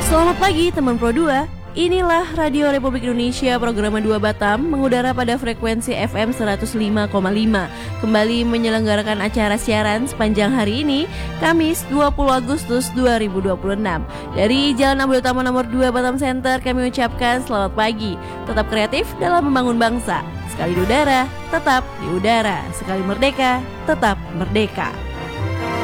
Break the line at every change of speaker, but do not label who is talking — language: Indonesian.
Selamat pagi teman Pro 2. Inilah Radio Republik Indonesia program 2 Batam mengudara pada frekuensi FM 105,5. Kembali menyelenggarakan acara siaran sepanjang hari ini, Kamis 20 Agustus 2026. Dari Jalan Ampel Utama nomor 2 Batam Center kami ucapkan selamat pagi. Tetap kreatif dalam membangun bangsa. Sekali di udara, tetap di udara. Sekali merdeka, tetap merdeka.